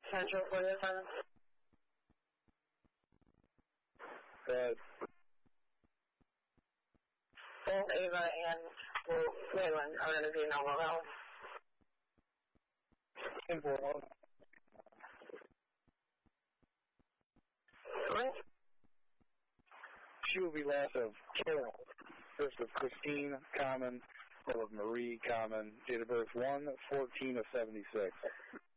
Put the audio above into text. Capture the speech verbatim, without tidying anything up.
Central forty-seven. Good. Both Ava and Wayland are going to be normal health. Simple. What? She will be last of Carol. First of Christine, common. Full of Marie, common. Date of birth one fourteen of seventy-six.